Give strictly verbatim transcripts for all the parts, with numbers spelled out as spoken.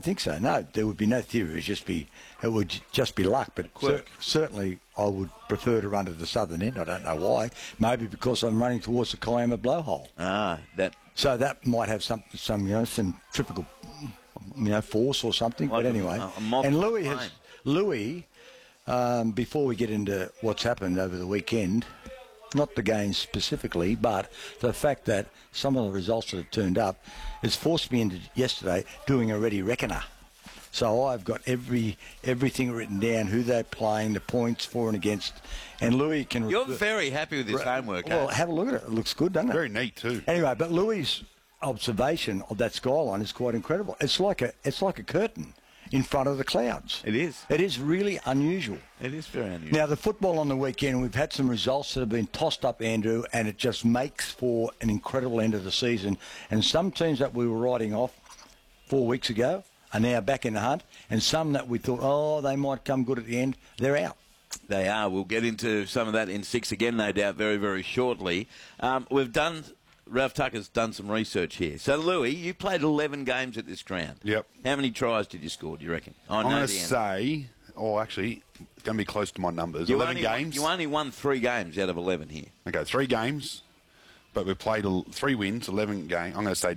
think so. No, there would be no theory. It would just be, it would just be luck. But cer- certainly, I would prefer to run to the southern end. I don't know why. Maybe because I'm running towards the Kiama blowhole. Ah, that. So that might have some, some, you know, centrifugal, you know, force or something. Like but anyway, a, a and Louis has Louis. Um, before we get into what's happened over the weekend, not the games specifically, but the fact that some of the results that have turned up has forced me into yesterday doing a ready reckoner. So I've got every everything written down, who they're playing, the points for and against, and Louis can... You're very happy with this re- homework, Well, eh? have a look at it. It looks good, doesn't it? Very neat too. Anyway, but Louis' observation of that skyline is quite incredible. It's like a it's like a curtain in front of the clouds. It is. It is really unusual. It is very unusual. Now, the football on the weekend, we've had some results that have been tossed up, Andrew, and it just makes for an incredible end of the season. And some teams that we were writing off four weeks ago are now back in the hunt, and some that we thought, oh, they might come good at the end, they're out. They are. We'll get into some of that in six again, no doubt, very, very shortly. Um, we've done... Ralph Tucker's done some research here. So, Louis, you played eleven games at this ground. Yep. How many tries did you score, do you reckon? I I'm know going to the answer. say, oh, actually, it's going to be close to my numbers. You eleven only won- games. you only won three games out of eleven here. Okay, three games, but we played el- three wins, eleven games. I'm going to say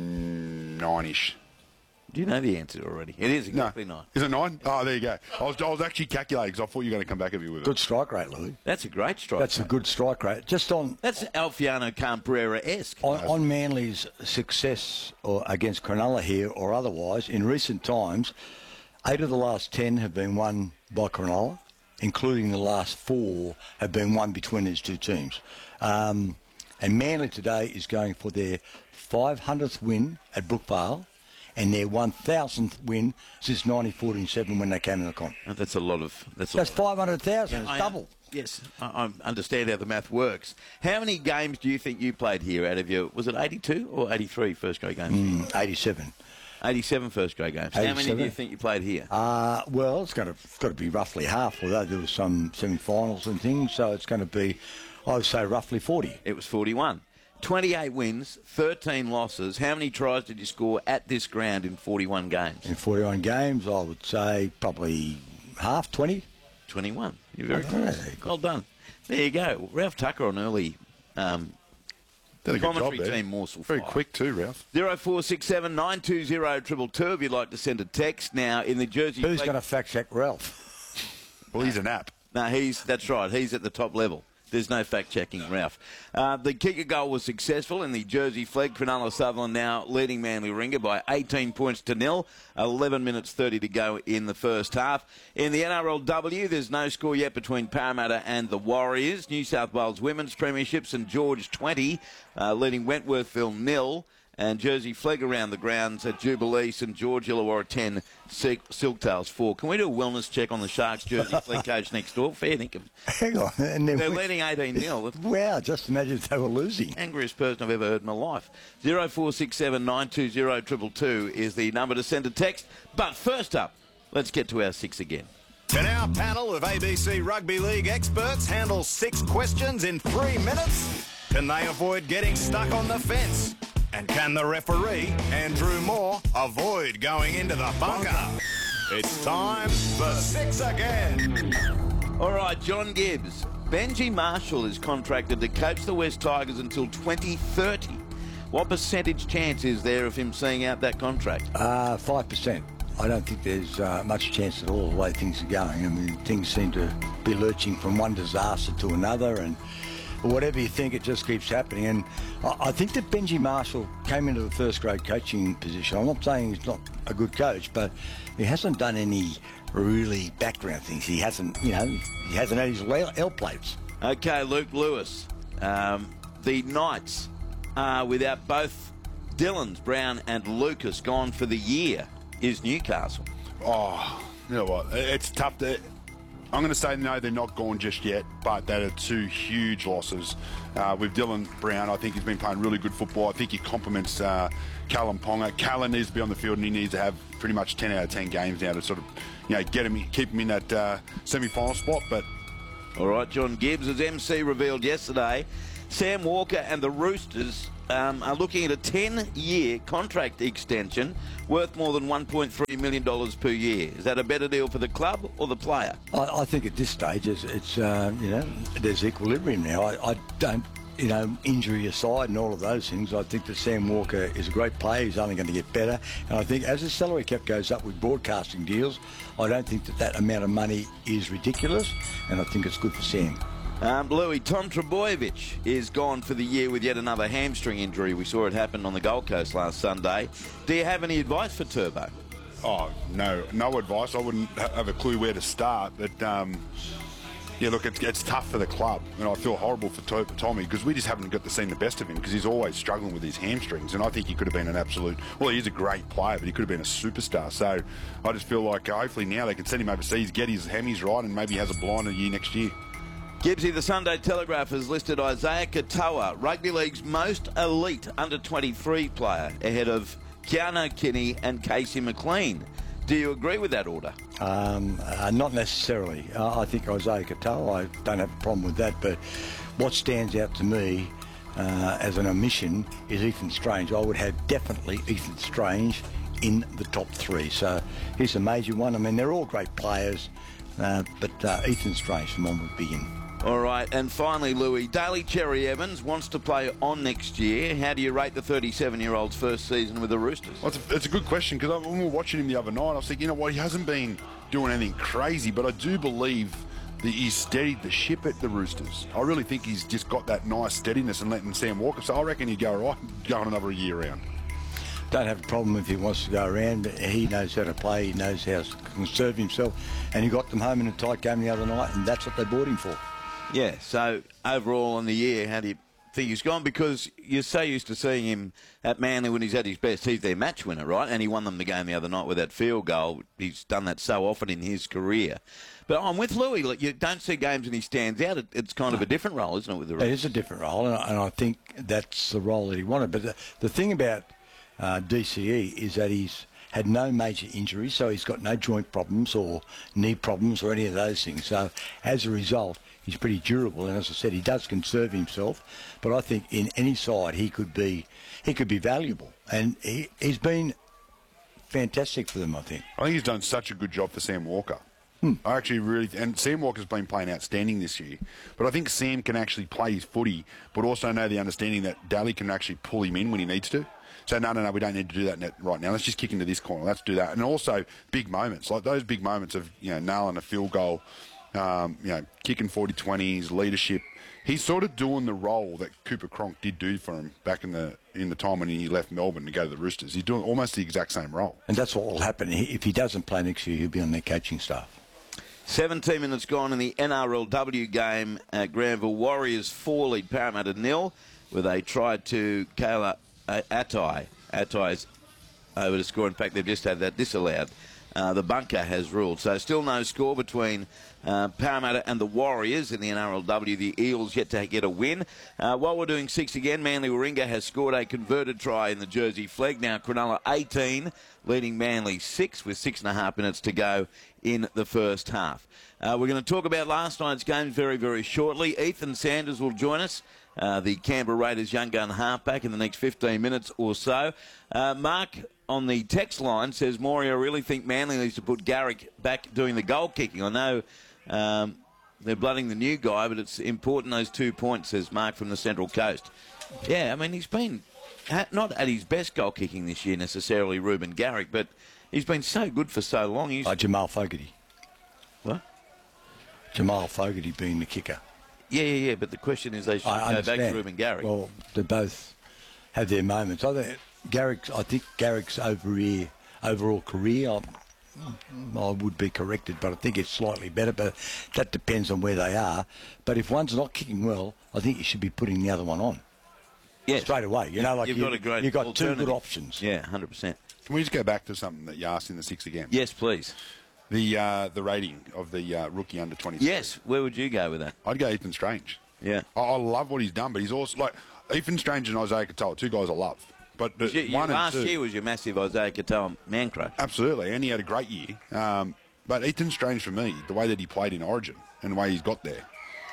nine-ish. Do you know the answer already? It is exactly no. nine. Is it nine? Oh, there you go. I was, I was actually calculating because I thought you were going to come back at me with it. Good strike rate, Louis. That's a great strike. That's a good strike rate. Just on That's Alfiano Cambrera-esque. on, on Manly's success or against Cronulla here or otherwise, in recent times, eight of the last ten have been won by Cronulla, including the last four have been won between these two teams. Um, and Manly today is going for their five hundredth win at Brookvale and their one thousandth win since nineteen forty-seven when they came in the comp. Oh, that's a lot of... That's, a That's lot of- five hundred thousand. It's I- double. Yes, I, I understand how the math works. How many games do you think you played here out of your... Was it eighty-two or eighty-three first grade games? Mm, eighty-seven. eighty-seven first grade games. How many do eighty-seven. you think you played here? Uh, well, it's got to, it's got to be roughly half, although there was some semi-finals and things, so it's going to be, I would say, roughly forty. It was forty-one. twenty-eight wins, thirteen losses. How many tries did you score at this ground in forty-one games? In forty-one games, I would say probably half, twenty. twenty-one. You're very Oh, close. very good. Well done. There you go. Ralph Tucker on early um, Did a good job commentary there. team morsel Very five. quick too, Ralph. zero four six seven nine two zero two two if you'd like to send a text. Now, in the Jersey... Who's Flag- going to fact-check Ralph? Well, he's an app. No, he's that's right. He's at the top level. There's no fact-checking, Ralph. Uh, the kicker goal was successful in the Jersey flag. Cronulla Sutherland now leading Manly Ringer by eighteen points to nil. eleven minutes thirty to go in the first half. In the N R L W, there's no score yet between Parramatta and the Warriors. New South Wales Women's Premiership, St George twenty, uh, leading Wentworthville nil. And Jersey flag around the grounds at Jubilee, St George, Illawarra ten, Silk, Silktails four. Can we do a wellness check on the Sharks Jersey flag coach next door? Fair dinkum. Hang on. And then They're we- leading eighteen nil. Wow, just imagine if they were losing. Angriest person I've ever heard in my life. zero four six seven nine two zero two two is the number to send a text. But first up, let's get to our six again. Can our panel of A B C Rugby League experts handle six questions in three minutes? Can they avoid getting stuck on the fence? And can the referee, Andrew Moore, avoid going into the bunker? It's time for six again. All right, John Gibbs. Benji Marshall is contracted to coach the West Tigers until twenty thirty. What percentage chance is there of him seeing out that contract? Uh, five percent. I don't think there's uh, much chance at all the way things are going. I mean, things seem to be lurching from one disaster to another, and whatever you think, it just keeps happening. And I, I think that Benji Marshall came into the first grade coaching position. I'm not saying he's not a good coach, but he hasn't done any really background things. He hasn't, you know, he hasn't had his L, L plates. Okay, Luke Lewis. Um, the Knights are without both Dillons, Brown and Lucas gone for the year. Is Newcastle? Oh, you know what? It's tough to... I'm going to say no, they're not gone just yet, but that are two huge losses. Uh, with Dylan Brown, I think he's been playing really good football. I think he complements uh, Callum Ponga. Callum needs to be on the field, and he needs to have pretty much ten out of ten games now to sort of, you know, get him, keep him in that uh, semi-final spot. But All right, John Gibbs, as M C revealed yesterday, Sam Walker and the Roosters um, are looking at a ten-year contract extension worth more than one point three million dollars per year. Is that a better deal for the club or the player? I, I think at this stage, it's, it's uh, you know, there's equilibrium now. I, I don't, you know, injury aside and all of those things, I think that Sam Walker is a great player. He's only going to get better. And I think as the salary cap goes up with broadcasting deals, I don't think that that amount of money is ridiculous, and I think it's good for Sam. Um, Louis, Tom Trebojevic is gone for the year with yet another hamstring injury. We saw it happen on the Gold Coast last Sunday. Do you have any advice for Turbo? Oh, no, no advice. I wouldn't ha- have a clue where to start. But, um, yeah, look, it's, it's tough for the club. And I feel horrible for to- Tommy because we just haven't got to see the best of him because he's always struggling with his hamstrings. And I think he could have been an absolute... Well, he is a great player, but he could have been a superstar. So I just feel like uh, hopefully now they can send him overseas, get his hammies right, and maybe he has a blinder year next year. Gibbsy, the Sunday Telegraph has listed Isaiah Katoa, Rugby League's most elite under twenty-three player, ahead of Keanu Kinney and Casey McLean. Do you agree with that order? Um, uh, not necessarily. Uh, I think Isaiah Katoa, I don't have a problem with that, but what stands out to me uh, as an omission is Ethan Strange. I would have definitely Ethan Strange in the top three. So he's a major one. I mean, they're all great players, uh, but uh, Ethan Strange for one would be in. All right, and finally, Louis, Daly Cherry Evans wants to play on next year. How do you rate the thirty-seven-year-old's first season with the Roosters? Well, it's, a, it's a good question because when we were watching him the other night, I was thinking, you know what, he hasn't been doing anything crazy, but I do believe that he's steadied the ship at the Roosters. I really think he's just got that nice steadiness and letting Sam Walker. So I reckon he'd go right, go on another year round. Don't have a problem if he wants to go around. He knows how to play. He knows how to conserve himself. And he got them home in a tight game the other night, and that's what they bought him for. Yeah, so overall on the year, how do you think he's gone? Because you're so used to seeing him at Manly when he's at his best. He's their match winner, right? And he won them the game the other night with that field goal. He's done that so often in his career. But I'm with Louis. Like, you don't see games when he stands out. It, it's kind of a different role, isn't it, with the It is a different role, and I, and I think that's the role that he wanted. But the, the thing about uh, D C E is that he's had no major injuries, so he's got no joint problems or knee problems or any of those things. So as a result, he's pretty durable, and as I said, he does conserve himself. But I think in any side he could be, he could be valuable, and he, he's been fantastic for them. I think. I think he's done such a good job for Sam Walker. Hmm. I actually really, and Sam Walker's been playing outstanding this year. But I think Sam can actually play his footy, but also know the understanding that Daly can actually pull him in when he needs to. So, no, no, no, we don't need to do that right now. Let's just kick into this corner. Let's do that. And also big moments, like those big moments of, you know, nailing a field goal, um, you know, kicking forty twenties, leadership. He's sort of doing the role that Cooper Cronk did do for him back in the in the time when he left Melbourne to go to the Roosters. He's doing almost the exact same role. And that's what will happen. If he doesn't play next year, he'll be on their coaching staff. seventeen minutes gone in the N R L W game at Granville. Warriors four lead Parramatta nil with a try to Kayla uh, Atai. Atai's over to score. In fact, they've just had that disallowed. Uh, the bunker has ruled. So still no score between uh, Parramatta and the Warriors in the N R L W. The Eels yet to get a win. Uh, while we're doing six again, Manly Warringah has scored a converted try in the Jersey Flegg. Now Cronulla eighteen, leading Manly six with six and a half minutes to go in the first half. Uh, we're going to talk about last night's games very, very shortly. Ethan Sanders will join us. Uh, the Canberra Raiders young gun halfback in the next fifteen minutes or so. Uh, Mark on the text line says, Maury, I really think Manly needs to put Garrick back doing the goal kicking. I know um, they're blooding the new guy, but it's important, those two points, says Mark from the Central Coast. Yeah, I mean, he's been not at his best goal kicking this year necessarily, Reuben Garrick, but he's been so good for so long. He's... Uh, Jamal Fogarty. What? Jamal Fogarty being the kicker. Yeah, yeah, yeah, but the question is they should I go understand. back to Reuben Garrick. Well, they both have their moments. I think Garrick's, I think Garrick's over here, overall career, I, I would be corrected, but I think it's slightly better, but that depends on where they are. But if one's not kicking well, I think you should be putting the other one on. Yes. Straight away. You know, like you've you, got a great you've got two alternative. good options. Yeah, one hundred percent. Can we just go back to something that you asked in the six again? Yes, please. The uh, the rating of the uh, rookie under twenty-three. Yes, where would you go with that? I'd go Ethan Strange. Yeah. I, I love what he's done, but he's also like Ethan Strange and Isaiah Katoa, two guys I love. But the You, you, one and last two, year was your massive Isaiah Katoa man crush. absolutely, and he had a great year. Um, but Ethan Strange for me, the way that he played in Origin and the way he's got there,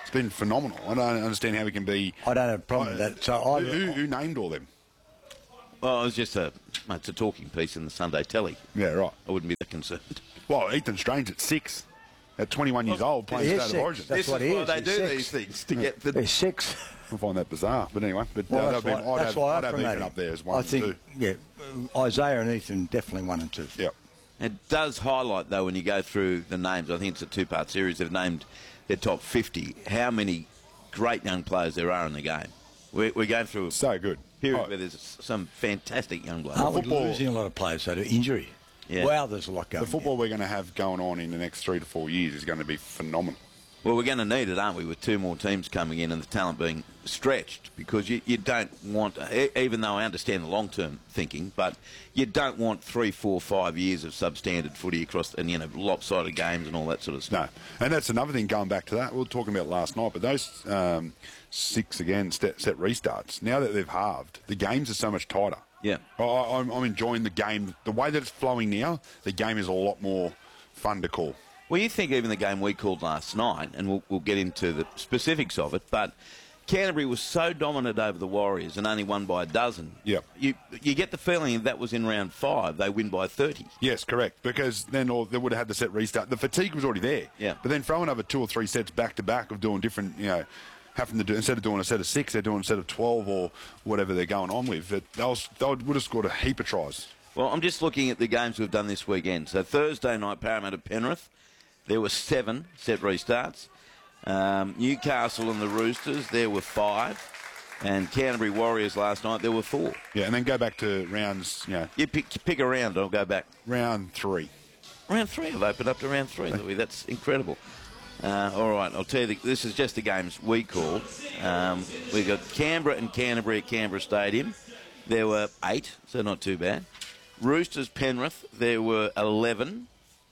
It's been phenomenal. I don't understand how we can be... I don't have a problem with that. So I, Who, who named all them? Well, it was just a, it's a talking piece in the Sunday telly. Yeah, right. I wouldn't be that concerned. Well, Ethan Strange at six, at twenty-one years old, playing He is State six. of Origin. That's this what is he why is. they He's do six. these things, to get the... He's six. I find that bizarre. But anyway, but Well, uh, that's they've why, been, I'd that's have, why I I'd have promote Ethan him. up there as one I and think, two. yeah, uh, Isaiah and Ethan definitely one and two. Yep. It does highlight, though, when you go through the names, I think it's a two-part series, they've named their top fifty, how many great young players there are in the game. We're, we're going through a So good. period Oh, where there's some fantastic young players. Aren't we football- losing a lot of players so to injury? Yeah. Wow, there's a lot going the football we're going to have going on in the next three to four years is going to be phenomenal. Well, we're going to need it, aren't we, with two more teams coming in and the talent being stretched, because you, you don't want, e- even though I understand the long-term thinking, but you don't want three, four, five years of substandard footy across, and, you know, lopsided games and all that sort of stuff. No. And that's another thing going back to that. We were talking about last night, but those um, six, again, set, set restarts, now that they've halved, the games are so much tighter. Yeah. I, I'm, I'm enjoying the game. The way that it's flowing now, the game is a lot more fun to call. Well, you think even the game we called last night, and we'll, we'll get into the specifics of it, but Canterbury was so dominant over the Warriors and only won by a dozen. Yep. You you get the feeling that was in round five, they win by thirty. Yes, correct. Because then all, they would have had the set restart. The fatigue was already there. Yeah. But then throwing over two or three sets back to back of doing different, you know, having to do, instead of doing a set of six, they're doing a set of twelve or whatever they're going on with. It, they, was, they would have scored a heap of tries. Well, I'm just looking at the games we've done this weekend. So Thursday night, Parramatta Penrith, there were seven set restarts. Um, Newcastle and the Roosters, there were five. And Canterbury Warriors last night, there were four. Yeah, and then go back to rounds, you know, You pick, pick a round, I'll go back. round three. Round three, I've opened up to round three, Louis. That's incredible. Uh, all right, I'll tell you, the, this is just the games we called. Um, we've got Canberra and Canterbury at Canberra Stadium. There were eight, so not too bad. Roosters Penrith, there were eleven.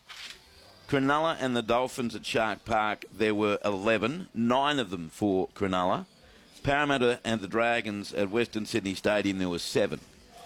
Cronulla and the Dolphins at Shark Park, there were eleven. Nine of them for Cronulla. Parramatta and the Dragons at Western Sydney Stadium, there were seven.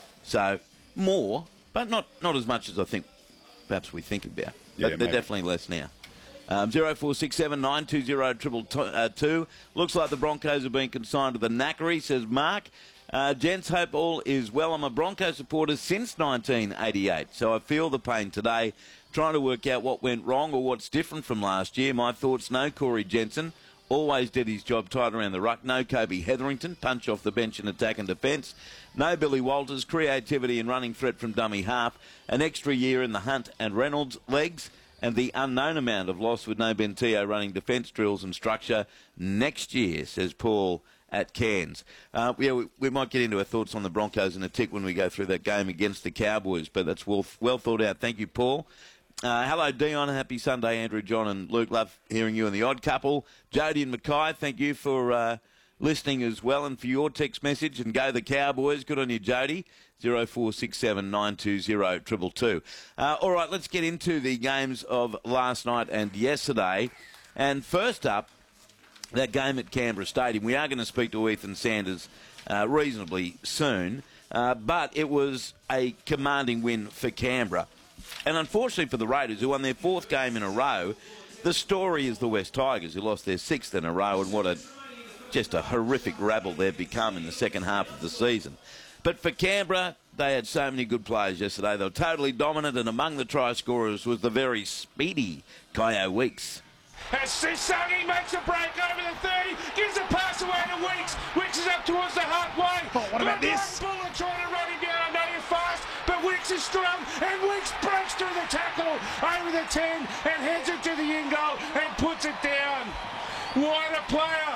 So more, but not, not as much as I think perhaps we think about. Yeah, But they're maybe. definitely less now. Um, zero four six seven nine two zero triple two. Looks like the Broncos are being consigned to the knackery, says Mark. Uh, gents, hope all is well. I'm a Bronco supporter since nineteen eighty-eight, so I feel the pain today, trying to work out what went wrong or what's different from last year. My thoughts, no Corey Jensen. Always did his job tight around the ruck. No Kobe Hetherington, punch off the bench in attack and defence. No Billy Walters, creativity and running threat from dummy half. An extra year in the Hunt and Reynolds legs. And the unknown amount of loss with no Bentio running defence drills and structure next year, says Paul at Cairns. Uh, yeah, we, we might get into our thoughts on the Broncos in a tick when we go through that game against the Cowboys, but that's well, well thought out. Thank you, Paul. Uh, hello, Dion. Happy Sunday, Andrew, John, and Luke. Love hearing you and the Odd Couple. Jody and Mackay, thank you for uh, listening as well and for your text message. And go the Cowboys. Good on you, Jody. zero four six seven nine two zero triple two. Uh, all right, let's get into the games of last night and yesterday. And first up, that game at Canberra Stadium. We are going to speak to Ethan Sanders uh, reasonably soon, uh, but it was a commanding win for Canberra. And unfortunately for the Raiders, who won their fourth game in a row, the story is the West Tigers, who lost their sixth in a row, and what a just a horrific rabble they've become in the second half of the season. But for Canberra, they had so many good players yesterday. They were totally dominant, and among the try scorers was the very speedy Kyo Weeks. As Sisagi makes a break over the thirty, gives a pass away to Weeks. Weeks is up towards the halfway. Oh, what about Good this? luck, Buller trying to run him down. I know you're fast, but Weeks is strong, and Weeks breaks through the tackle over the ten and heads it to the in goal and puts it down. What a player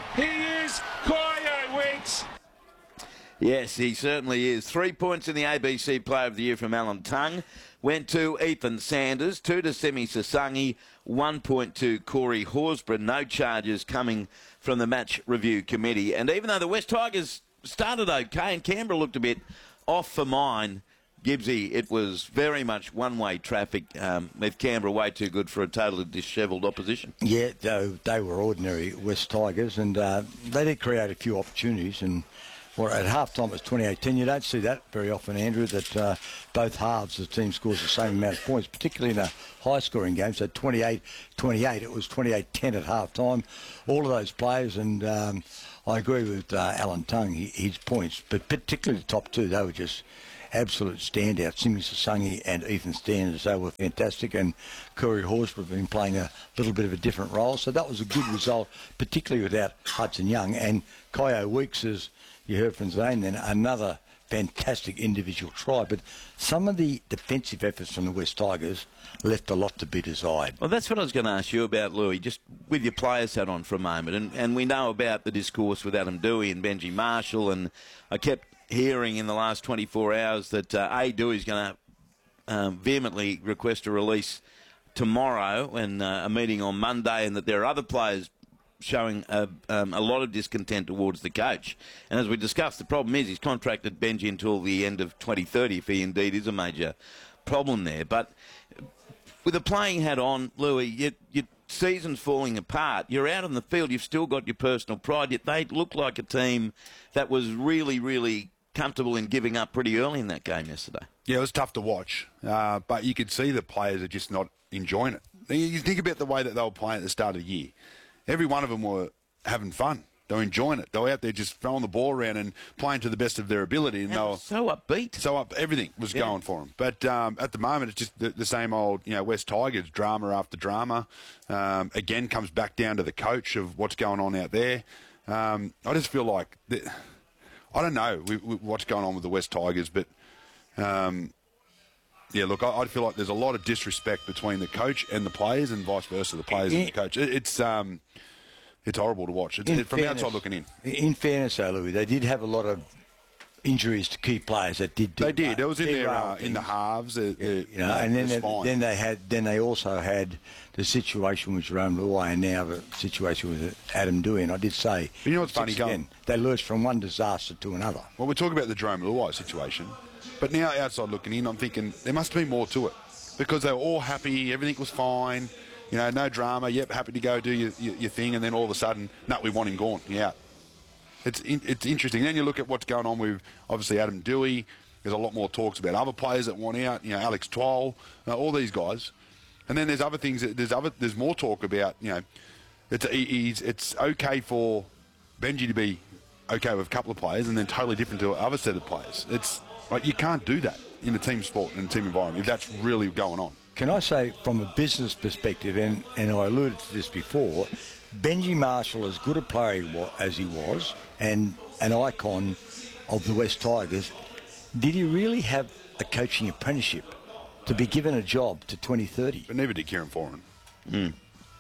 he is, Kyo Weeks. Yes, he certainly is. Three points in the A B C Player of the Year from Alan Tongue. Went to Ethan Sanders, two to Semi Sasangi, one point to Corey Horsburgh. No charges coming from the match review committee. And even though the West Tigers started okay and Canberra looked a bit off for mine, Gibbsy, it was very much one-way traffic um, with Canberra way too good for a totally dishevelled opposition. Yeah, they, they were ordinary West Tigers, and uh, they did create a few opportunities, and Well, at half-time it was twenty-eight ten. You don't see that very often, Andrew, that uh, both halves the team scores the same amount of points, particularly in a high-scoring game. So twenty-eight twenty-eight, it was twenty-eight ten at half-time. All of those players, and um, I agree with uh, Alan Tongue, he, his points, but particularly the top two, they were just absolute standouts. Simi Sasangi and Ethan Standers, they were fantastic, and Corey Horsburgh have been playing a little bit of a different role. So that was a good result, particularly without Hudson Young. And Kyo Weeks, as you heard from Zane then, another fantastic individual try. But some of the defensive efforts from the West Tigers left a lot to be desired. Well, that's what I was going to ask you about, Louis, just with your players hat on for a moment. And, and we know about the discourse with Adam Dewey and Benji Marshall, and I kept hearing in the last twenty-four hours that uh, A. Dewey's going to um, vehemently request a release tomorrow and uh, a meeting on Monday, and that there are other players showing a, um, a lot of discontent towards the coach. And as we discussed, the problem is he's contracted Benji until the end of twenty thirty, if he indeed is a major problem there. But with a playing hat on, Louis, your, your season's falling apart. You're out on the field. You've still got your personal pride, yet they look like a team that was really, really comfortable in giving up pretty early in that game yesterday. Yeah, it was tough to watch, uh, but you could see the players are just not enjoying it. You think about the way that they were playing at the start of the year. Every one of them were having fun. They were enjoying it. They were out there just throwing the ball around and playing to the best of their ability. And, and they were so upbeat. So up, everything was yeah. going for them. But um, at the moment, it's just the, the same old, you know, West Tigers, drama after drama. Um, again, comes back down to the coach of what's going on out there. Um, I just feel like... The, I don't know we, we, what's going on with the West Tigers, but um, yeah, look, I, I feel like there's a lot of disrespect between the coach and the players, and vice versa, the players in, and the coach. It, it's um, it's horrible to watch. It's, it, from fairness, outside looking in. In fairness, though, Louis, they did have a lot of injuries to key players that did. Do they did. It was in their uh, in the halves, uh, yeah, you know, and then they, then they had then they also had the situation with Jerome Luai, and now the situation with Adam Dewey. And I did say, but you know what's funny, again, they lurched from one disaster to another. Well, we're talking about the Jerome Luai situation, but now outside looking in, I'm thinking there must be more to it, because they were all happy, everything was fine, you know, no drama. Yep, happy to go do your your, your thing, and then all of a sudden, no, we want him gone. Yeah. It's in, it's interesting. Then you look at what's going on with, obviously, Adam Dewey. There's a lot more talks about other players that want out. You know, Alex Twal, uh, all these guys. And then there's other things. That, there's other. There's more talk about. You know, it's he's, it's okay for Benji to be okay with a couple of players, and then totally different to other set of players. It's like you can't do that in a team sport and a team environment if that's really going on. Can I say, from a business perspective, and and I alluded to this before, Benji Marshall, as good a player as he was, and an icon of the West Tigers, did he really have a coaching apprenticeship to be given a job to twenty thirty? But neither did Kieran Foran. Mm.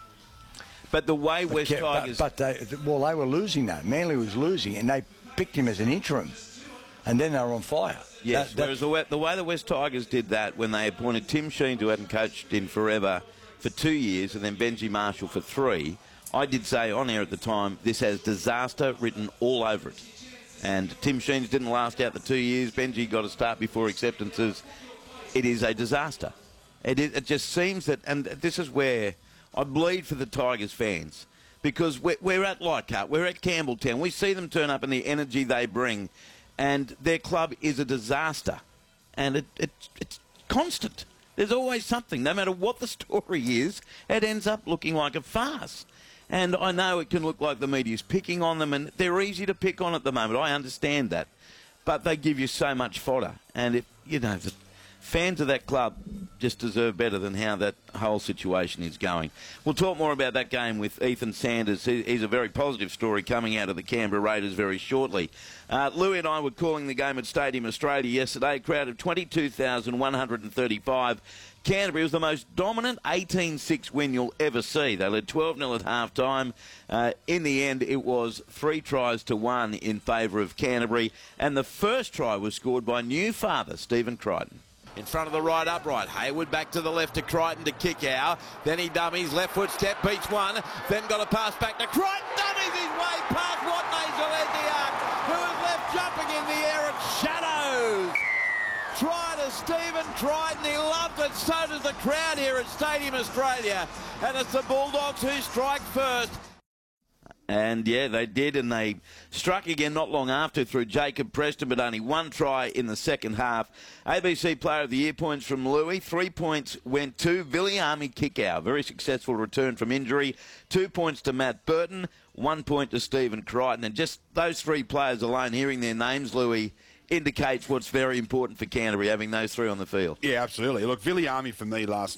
But the way but, West Tigers... But, but they, well, they were losing that. Manly was losing, and they picked him as an interim, and then they were on fire. Yes, that, whereas the way, the way the West Tigers did that when they appointed Tim Sheens, who hadn't coached in forever, for two years, and then Benji Marshall for three... I did say on air at the time, this has disaster written all over it. And Tim Sheens didn't last out the two years. Benji got a start before acceptances. It is a disaster. It, is, it just seems that, and this is where I bleed for the Tigers fans, because we're, we're at Leichhardt, we're at Campbelltown. We see them turn up and the energy they bring, and their club is a disaster. And it, it, it's constant. There's always something. No matter what the story is, it ends up looking like a farce. And I know it can look like the media's picking on them, and they're easy to pick on at the moment. I understand that. But they give you so much fodder. And, if you know, the fans of that club just deserve better than how that whole situation is going. We'll talk more about that game with Ethan Sanders. He's a very positive story coming out of the Canberra Raiders very shortly. Uh, Louis and I were calling the game at Stadium Australia yesterday. A crowd of twenty-two thousand one hundred thirty-five. Canterbury was the most dominant eighteen six win you'll ever see. They led twelve nil at half-time. Uh, in the end, it was three tries to one in favour of Canterbury. And the first try was scored by new father, Stephen Crichton. In front of the right upright. Hayward back to the left to Crichton to kick out. Then he dummies. Left foot step beats one. Then got a pass back to Crichton. Dummies his way past Watney Zalesiak, who is left jumping in the air at shadows. Try to Stephen Crichton. He loved it. So does the crowd here at Stadium Australia. And it's the Bulldogs who strike first. And, yeah, they did, and they struck again not long after through Jacob Preston, but only one try in the second half. A B C Player of the Year points from Louis. Three points went to Viliami Kikau. Very successful return from injury. Two points to Matt Burton. One point to Stephen Crichton. And just those three players alone, hearing their names, Louis, indicates what's very important for Canterbury, having those three on the field. Yeah, absolutely. Look, Viliami for me last